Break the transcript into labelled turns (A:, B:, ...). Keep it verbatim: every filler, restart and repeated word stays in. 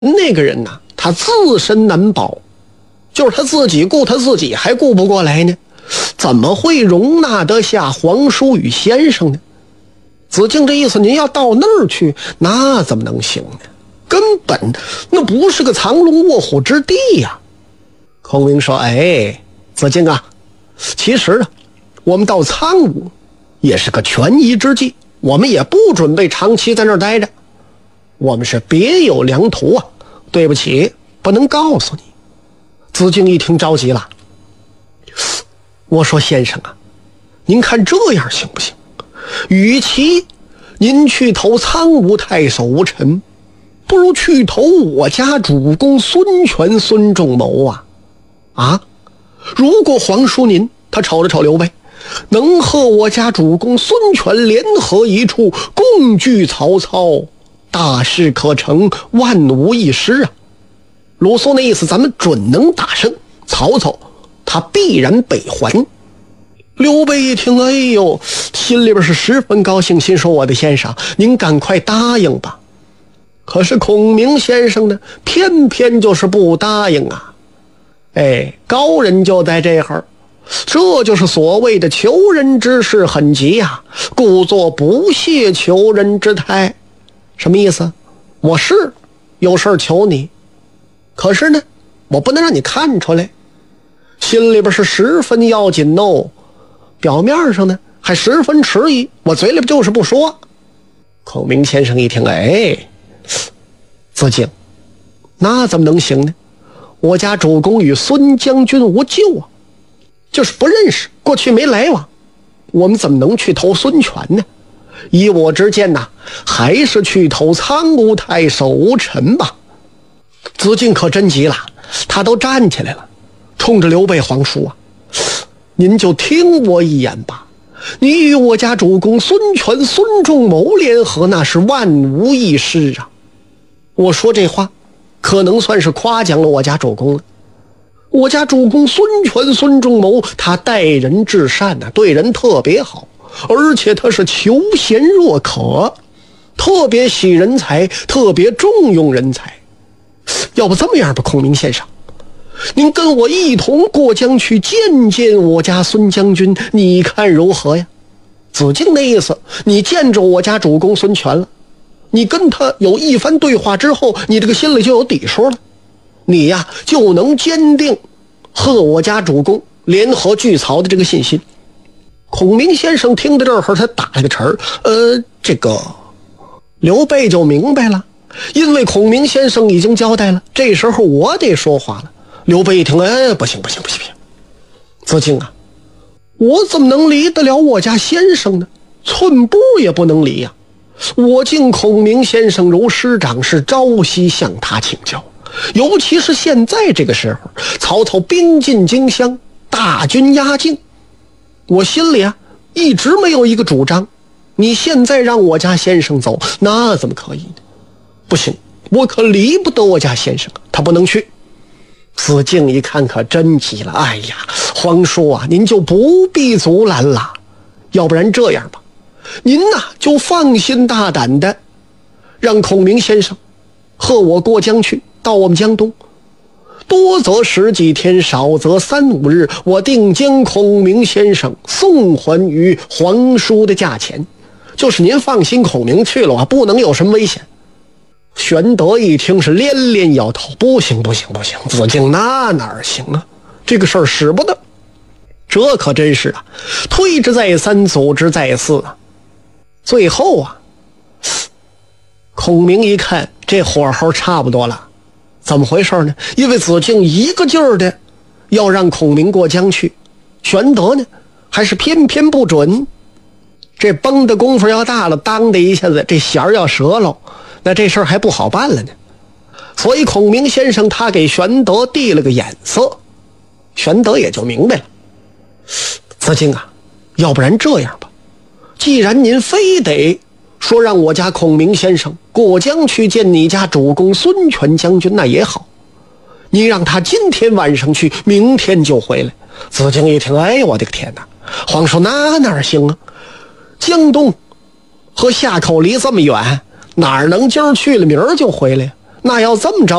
A: 那个人呐，他自身难保，就是他自己顾他自己还顾不过来呢，怎么会容纳得下黄叔与先生呢？子敬这意思，您要到那儿去，那怎么能行呢？根本那不是个藏龙卧虎之地呀。孔明说：哎，子敬啊，其实呢，我们到苍梧也是个权宜之计，我们也不准备长期在那儿待着，我们是别有良图啊，对不起，不能告诉你。子敬一听着急了，我说先生啊，您看这样行不行？与其您去投苍梧太守吴臣，不如去投我家主公孙权孙仲谋啊！啊，如果皇叔您，他瞅了瞅刘备，能和我家主公孙权联合一处，共拒曹操，大事可成，万无一失啊！鲁肃那意思，咱们准能打胜曹操，他必然北还。刘备一听，哎呦，心里边是十分高兴，心说：我的先生，您赶快答应吧。可是孔明先生呢，偏偏就是不答应啊！哎，高人就在这儿，这就是所谓的求人之事很急呀、啊，故作不屑求人之态。什么意思？我是有事求你，可是呢，我不能让你看出来，心里边是十分要紧哦。表面上呢还十分迟疑，我嘴里边就是不说。孔明先生一听，哎，子敬，那怎么能行呢？我家主公与孙将军无旧啊，就是不认识，过去没来往，我们怎么能去投孙权呢？依我之见呐，还是去投苍梧太守吴臣吧。子敬可真急了，他都站起来了，冲着刘备皇叔啊，您就听我一言吧，你与我家主公孙权孙仲谋联合，那是万无一失啊。我说这话可能算是夸奖了我家主公了。我家主公孙权孙仲谋，他待人至善呐、啊，对人特别好，而且他是求贤若渴，特别喜人才，特别重用人才。要不这么样吧，孔明先生，您跟我一同过江去见见我家孙将军，你看如何呀？子敬的意思，你见着我家主公孙权了，你跟他有一番对话之后，你这个心里就有底数了，你呀就能坚定和我家主公联合拒曹的这个信心。孔明先生听到这儿，他打了个词儿，呃，这个刘备就明白了，因为孔明先生已经交代了，这时候我得说话了。刘备一听，哎，不行不行不行不行，子敬啊，我怎么能离得了我家先生呢？寸步也不能离呀、啊！我敬孔明先生如师长，是朝夕向他请教。尤其是现在这个时候，曹操兵进荆襄，大军压境，我心里啊一直没有一个主张。你现在让我家先生走，那怎么可以呢？不行，我可离不得我家先生，他不能去。子敬一看可真急了，哎呀，皇叔啊，您就不必阻拦了，要不然这样吧，您呐就放心大胆的让孔明先生和我过江去，到我们江东，多则十几天，少则三五日，我定将孔明先生送还于皇叔的价钱。就是您放心，孔明去了啊，不能有什么危险。玄德一听是连连摇头，不行不行不行，子敬那哪儿行啊，这个事儿使不得。这可真是啊，推之再三，阻之再四啊。最后啊，孔明一看这火候差不多了，怎么回事呢？因为子敬一个劲儿的要让孔明过江去，玄德呢还是偏偏不准。这绷的功夫要大了，当的一下子这弦儿要折了，那这事儿还不好办了呢。所以孔明先生他给玄德递了个眼色，玄德也就明白了。子敬啊，要不然这样吧，既然您非得说让我家孔明先生过江去见你家主公孙权将军，那也好，你让他今天晚上去，明天就回来。子敬一听，哎，我的个天哪！皇叔那哪行啊？江东和夏口离这么远，哪儿能今儿去了明儿就回来？ 那要这么着